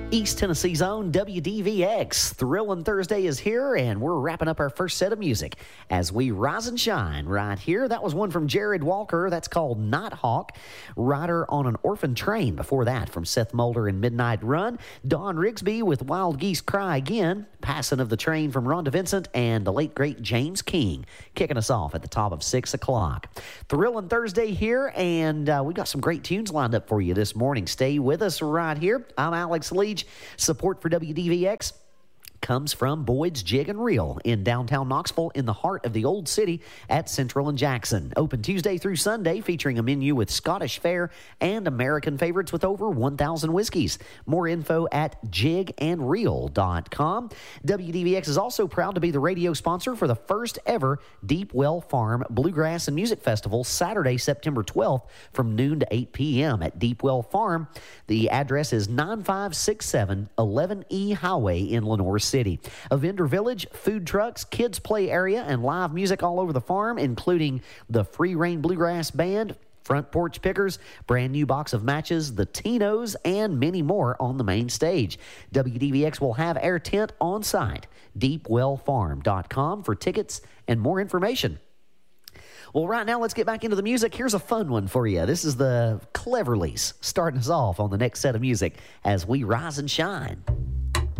East Tennessee's own WDVX. Thrillin' Thursday is here, and we're wrapping up our first set of music as we rise and shine right here. That was one from Jared Walker. That's called Nighthawk. Rider on an Orphan Train. Before that, from Seth Mulder and Midnight Run. Don Rigsby with Wild Geese Cry Again. Passing of the Train from Rhonda Vincent and the late, great James King. Kicking us off at the top of 6 o'clock. Thrillin' Thursday here, and we've got some great tunes lined up for you this morning. Stay with us right here. I'm Alex Leach. Support for WDVX comes from Boyd's Jig and Reel in downtown Knoxville in the heart of the old city at Central and Jackson. Open Tuesday through Sunday, featuring a menu with Scottish fare and American favorites with over 1,000 whiskeys. More info at jigandreel.com. WDVX is also proud to be the radio sponsor for the first ever Deep Well Farm Bluegrass and Music Festival, Saturday, September 12th from noon to 8 p.m. at Deep Well Farm. The address is 9567 11E Highway in Lenoir City. A vendor village, food trucks, kids play area, and live music all over the farm, including the Free Reign Bluegrass Band, Front Porch Pickers, brand new box of matches, the Tinos, and many more on the main stage. WDVX will have air tent on site. DeepWellFarm.com for tickets and more information. Well, right now, let's get back into the music. Here's a fun one for you. This is the Cleverleys starting us off on the next set of music as we rise and shine.